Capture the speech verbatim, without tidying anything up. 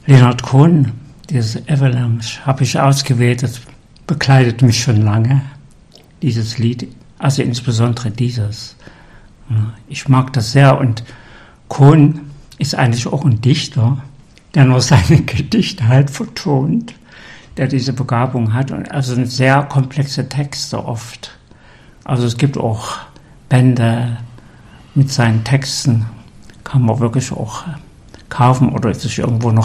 Leonard Cohen, dieses Avalanche, habe ich ausgewählt. Das begleitet mich schon lange, dieses Lied. Also insbesondere dieses. Ich mag das sehr. Und Cohen ist eigentlich auch ein Dichter, der nur seine Gedichte halt vertont, der diese Begabung hat. Und also sehr komplexe Texte oft. Also es gibt auch Bände mit seinen Texten, kann man wirklich auch kaufen oder sich irgendwo noch